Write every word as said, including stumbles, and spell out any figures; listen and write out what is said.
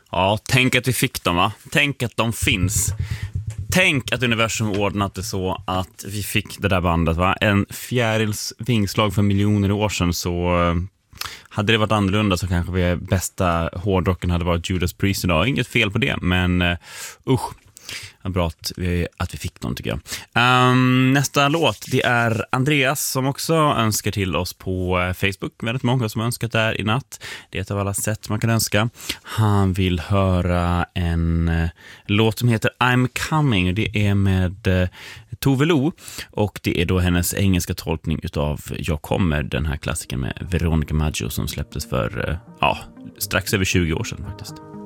Ja, tänk att vi fick dem, va? Tänk att de finns. Tänk att universum ordnat det så att vi fick det där bandet, va? En fjärils vingslag för miljoner år sedan, så hade det varit annorlunda så kanske vi bästa hårdrocken hade varit Judas Priest idag. Inget fel på det, men uh, usch. Bra att vi, att vi fick dem, tycker jag. Um, nästa låt, det är Andreas som också önskar till oss på Facebook. Väldigt många som har önskat där i natt. Det är ett av alla sätt man kan önska. Han vill höra en uh, låt som heter I'm Coming. Det är med uh, Tove Lo. Och det är då hennes engelska tolkning utav Jag kommer, den här klassiken med Veronica Maggio som släpptes för uh, ja, strax över tjugo år sedan faktiskt.